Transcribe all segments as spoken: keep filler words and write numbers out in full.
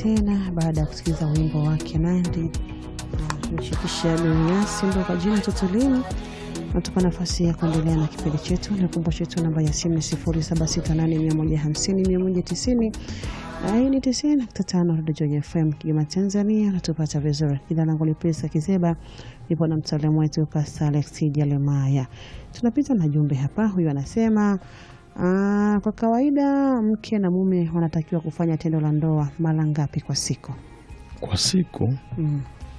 tena baada ya kusikiliza wimbo wake Nandi mshikisha Duniasi ndo kwa jina Tutulini. Natupa nafasi ya kuendelea na kipindi chetu. Nikumbushe tu namba ya simu sifuri saba sita nane mia moja hamsini mia moja tisini. Hii ni tisini nukta tano Radio Joy F M Kigoma Tanzania. Natupata vizuri. Jina langu ni Pesa Kizeba. Nipo na mtaalamu wetu Pastor Alex Jalemaya. Tunapita na jumbe hapa. Huyu anasema Aa, kwa kawaida mke na mume wanatakiwa kufanya tendo la ndoa mara ngapi kwa siku? Kwa siku? Mm.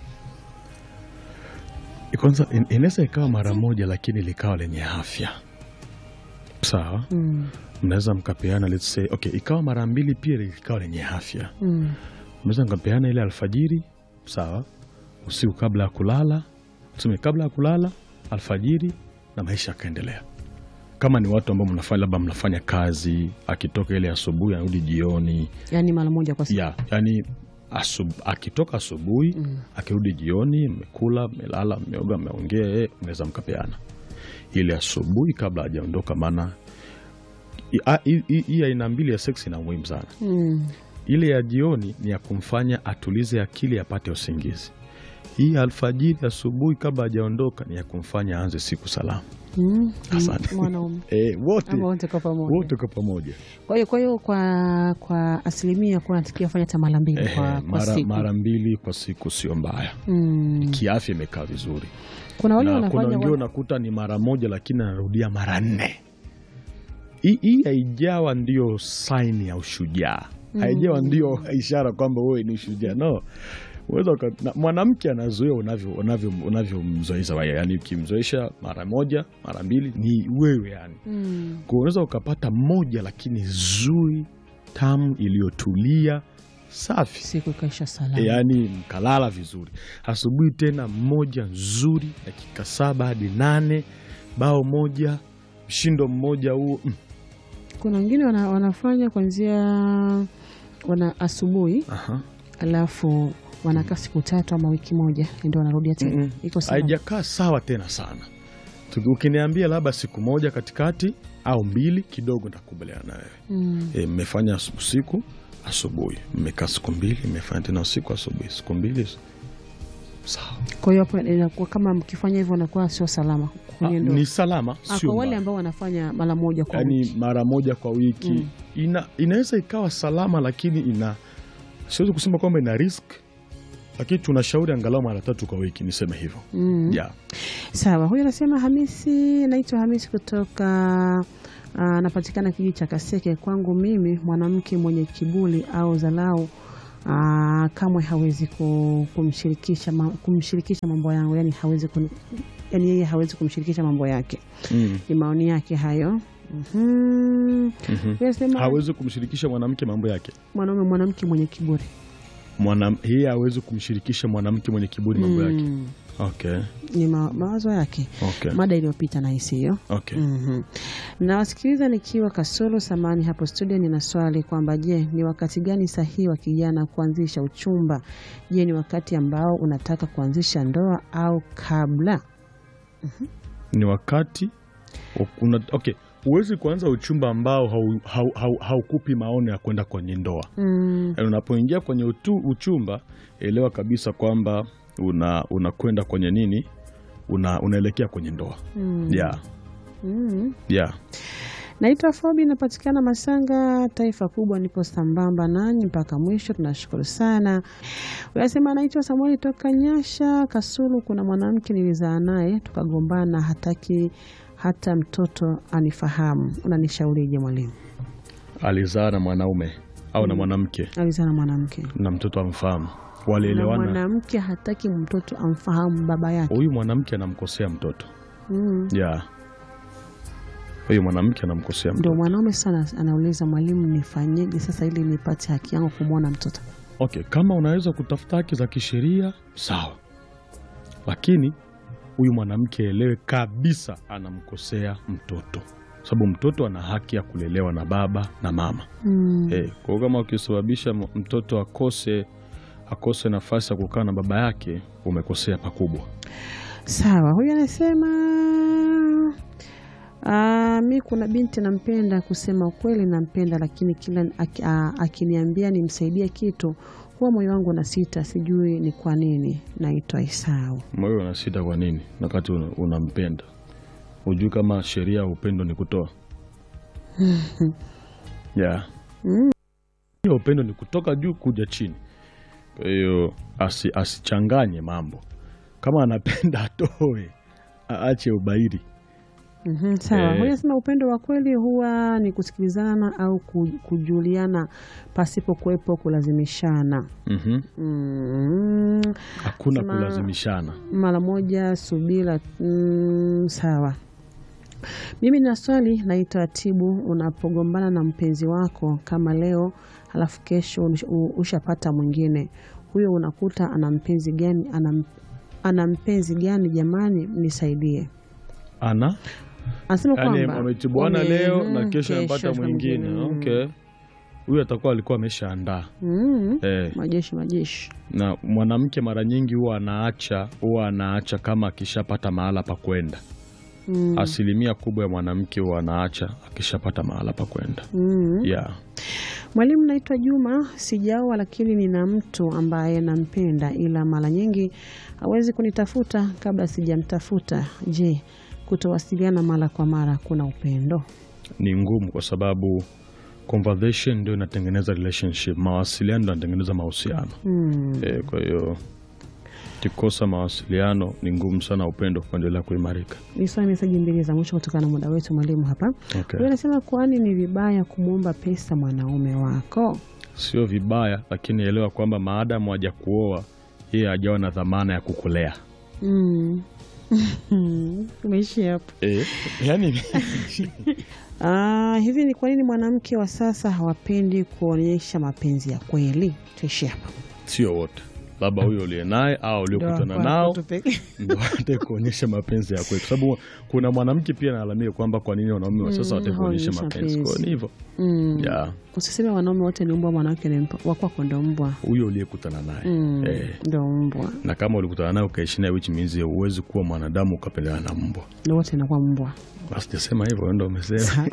Kwanza in, inaweza ikawa mara moja lakini likawa lenye afya. Sawa? Mm. Mnaweza mkapeana, let's say, okay, ikawa mara mbili pia likawa lenye afya. Mm. Mnaweza mkapeana ile alfajiri, sawa? Usiku kabla ya kulala, tuseme kabla ya kulala, alfajiri na maisha yakaendelea. Kama ni watu ambao mnafanya labda mnafanya kazi, akitoka ile asubuhi anarudi jioni, yani mara moja kwa siku. Yeah, yani asub, akitoka asubuhi, mm. akirudi jioni, mmekula, mmelala, mmeoga, mmeongea, mnaweza mkapeana. Ile asubuhi kabla hajaondoka, maana hii aina mbili ya sex ina muhimu sana. Mm. Ile ya jioni ni ya kumfanya atulize akili apate usingizi. Hii alfajiri asubuhi kabla hajaondoka ni ya kumfanya aanze siku salama. Mm. Asante. Mwanaume. Eh, wote wote kwa pamoja. Wote kwa pamoja. Kwa hiyo kwa hiyo kwa kwa asilimia kuna natakiwa fanya hata mara mbili kwa, kwa mara, siku. Mara mbili kwa siku sio mbaya. Mm. Kiafya imekaa vizuri. Kuna wale wanafanya kuna wengine unakuta ni mara moja lakini anarudia mara nne. Hii haijawa ndio sign ya ushujaa. Mm. Haijawa ndio ishara kwamba wewe ni shujaa. No. Uwezo mwanamke anazoea unavyo unavyo unavyomzoesha wewe, yani ukimzoesha mara moja mara mbili ni wewe yani. Mm. Kwa unaweza ukapata moja lakini zuri, tamu, iliyotulia, safi, siku kaisha salama. E, yani mkalala vizuri. Asubuhi tena moja nzuri, dakika saba hadi nane, bao moja, mshindo mmoja huo. Mm. Kuna wengine wana, wanafanya kuanzia wana asubuhi. Aha. Alafu wanakaa siku tatu ama wiki moja ndio wanarudia tena. Mm -hmm. Iko sawa. Haijakaa sawa tena sana. Ukiniambia labda siku moja katikati au mbili kidogo nitakubaliana na wewe. Mm. E, mmefanya usiku asubuhi, mmekaa siku mbili, mmefanya tena usiku asubuhi, siku mbili. Sawa. Kwa hiyo hapo inakuwa kama mkifanya hivyo inakuwa sio salama. Ha, ni salama sio. Kwa wale ambao wanafanya mara moja kwa yani wiki. Yani mara moja kwa wiki. Mm. Ina inaweza ikawa salama lakini ina siwezi kusema kwamba ina risk. Lakini tunashauri angalau mara tatu kwa wiki, niseme hivyo. Mm. Yeah. Sawa, huyu anasema Hamisi, naitwa Hamisi kutoka anapatikana uh, kijiji cha Kaseke. Kwangu mimi mwanamke mwenye kiburi au dharau uh, kamwe hawezi kumshirikisha kumshirikisha mambo yangu, yani hawezi kun, yani yeye hawezi kumshirikisha mambo yake. Mm. Ni maoni yake hayo. Mhm. Mm mm-hmm. Hawezi kumshirikisha mwanamke mambo yake. Mwanaume mwanamke mwenye kiburi. Mwana yeye hawezi kumshirikisha mwanamke mwenye kiburi mambo yake. Mm. Okay. Ni ma, mawazo yake. Okay. Mada iliyopita na hisi hiyo. Okay. Mhm. Na wasikiliza nikiwa Kasolo Samani hapo studio, nina swali kwamba je, ni wakati gani sahihi wa kijana kuanzisha uchumba? Je, ni wakati ambao unataka kuanzisha ndoa au kabla? Mhm. Ni wakati una, okay. Uwezi kuanza uchumba ambao haukupi hau, hau, hau maono ya kwenda kwenye ndoa. Mm. Yani unapoingia kwenye utu, uchumba, elewa kabisa kwamba una unakwenda kwenye nini? Una unaelekea kwenye ndoa. Mm. Yeah. Mm. Yeah. Naitwa Fobi, napatikana Masanga, taifa kubwa, nipo sambamba nanyi mpaka mwisho, tunashukuru sana. Unasema naitwa Samuel toka Nyasha, Kasulu. Kuna mwanamke nilizaa naye tukagombana, hataki hata mtoto anifahamu. Unanishaurije mwalimu? Alizaa na mwanaume au mm. na mwanamke? Alizaa na mwanamke. Na mtoto amfahamu. Walielewana. Mwanamke hataki mtoto amfahamu baba yake. Huyu mwanamke anamkosea mtoto. Mm. Yeah. Huyu mwanamke anamkosea mtoto. Ndio mwanaume sana anauliza, mwalimu nifanyeje sasa ili nipate haki yangu kumwona mtoto? Okay, kama unaweza kutafuta haki za kisheria, sawa. Lakini huyu mwanamke elewe kabisa anamkosea mtoto. Sababu mtoto ana haki ya kulelewa na baba na mama. Mm. Eh, kwa kama ukisababisha mtoto akose akose nafasi ya kukaa na baba yake, umekosea pakubwa. Sawa, huyu anasema Ah, mi kuna binti nampenda, kusema ukweli nampenda, lakini kila aki- ah, akiniambia nimsaidie kitu huwa moyo wangu na sita, sijui ni kwa nini. Naitwa Isau. Moyo unasita kwa nini wakati una- unampenda? Hujui kama sheria ya upendo ni kutoa? Yeah. Mm. Hiyo upendo ni kutoka juu kuja chini. Kwa hiyo asi, asichanganye mambo. Kama anapenda atoe, aache ubairi. Mhm, sawa. Eh. Huyu anasema upendo wa kweli huwa ni kusikilizana au ku- kujuliana pasipo kuwepo kulazimishana. Mhm. Mm, Hakuna Sema- kulazimishana. mara moja subira. Mm, sawa. Mimi na swali, naitwa Tibu. Unapogombana na mpenzi wako kama leo, halafu kesho ush- u- ushapata mwingine, huyo unakuta ana mpenzi gani? Ana, ana mpenzi gani jamani, nisaidie. Ana Anasema yani kwamba ametibuana wame- leo mm, na kesho amepata kesho mwingine. mm. Okay. Huyu atakuwa alikuwa ameshaandaa. Mm. Eh. Majeshi majeshi. Na mwanamke mara nyingi huwa anaacha huwa anaacha kama akishapata mahala pa kwenda. Mm. Asilimia kubwa ya mwanamke huwa anaacha akishapata mahala pa kwenda. Mm. Yeah. Mwalimu, naitwa Juma, sijaoa lakini nina mtu ambaye nampenda, ila mara nyingi hawezi kunitafuta kabla sijamtafuta. Je, kutowasiliana mara kwa mara kuna upendo? Ni ngumu kwa sababu conversation ndio inatengeneza relationship, mawasiliano ndio yanatengeneza mahusiano. Mm. E, kwa hiyo kikosa mawasiliano ni ngumu sana upendo kuendelea kuimarika. Nisome meseji mbili za mwisho kutokana na muda wetu, mwalimu hapa. Okay. Huyu anasema kwani ni vibaya kumwomba pesa mwanaume wako? Sio vibaya, lakini elewa kwamba maadamu haja kuoa yeye hajawa na dhamana ya kukulea. Mm. Umeishia hapo. Eh, yani Ah, hivi ni kwa nini mwanamke wa sasa hawapendi kuonyesha mapenzi ya kweli? Tuishie hapa. sio wote, labda huyo uliye naye au uliokutana nao ndio hata kuonyesha mapenzi ya kweli, kwa sababu kuna mwanamke pia analalamika kwamba kwa nini wanaume wa sasa hawataki kuonyesha hawaonyesha mapenzi. Kwa mapenzi. hiyo ni hivyo. Mm. Yeah. Usiseme wanaume wote ni mbwa, mwanamke ni mbwa. Wakwako ndo mbwa. Huyo uliyekutana naye. Mm. Eh, Ndo mbwa. na kama ulikutana naye ukaishi naye, which means huwezi kuwa mwanadamu ukapendana na mbwa. Ndo wote nakuwa mbwa. Basi sijasema hivyo, ndio umesema.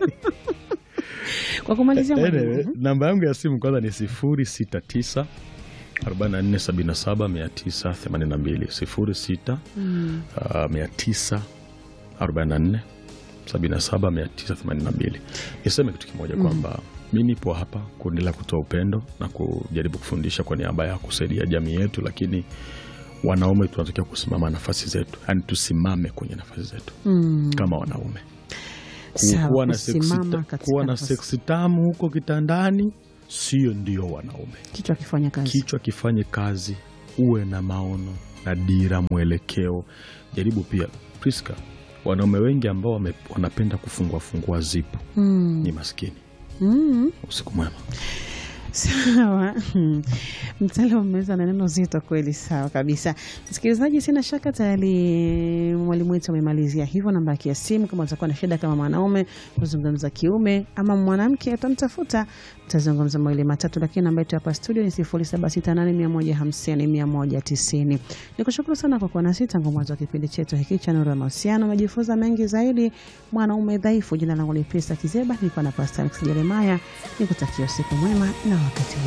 Kwa kumalizia Anyway, mwalimu. namba yangu ya simu kwanza ni sifuri sita tisa arobaini na nne sabini na saba mia tisa themanini na mbili sifuri sita Mm. uh, mia tisa arobaini na nne sabini na saba mia tisa themanini na mbili. Niseme kitu kimoja kwamba mi nipo hapa kuendelea kutoa upendo na kujaribu kufundisha kwa niaba ya kusaidia jamii yetu, lakini wanaume tunatakiwa kusimama nafasi zetu, yani tusimame kwenye nafasi zetu Mm. kama wanaume. Sawa, Kuwa na kusimama seksi, katika kuwa na nafasi. seksi tamu huko kitandani sio ndio wanaume. Kichwa kifanya kazi. Kichwa kifanye kazi, uwe na maono na dira, mwelekeo. Jaribu pia Priska, wanaume wengi ambao wame- wanapenda kufungua fungua zipu Mm. ni maskini. Mm. Usiku mwema. Sawa. Mtala umeweza na neno zito kweli. Sawa kabisa. Msikilizaji, sina shaka tayari mwalimu wetu amemalizia hivyo. Namba yake ya simu, kama utakuwa na shida kama mwanaume kuzungumza kiume ama mwanamke atamtafuta, tazungumza mawili matatu, lakini namba yetu hapa studio ni sifuri saba sita nane moja hamsini mia moja tisini. Nikushukuru sana kwa kuwa nasi tangu mwanzo wa kipindi chetu hiki cha Nuru ya Mahusiano. Umejifunza mengi zaidi, mwanaume dhaifu. Jina langu ni Priska Kizeba, niko na Pastor Alex Jeremiah. Nikutakia usiku mwema na wakati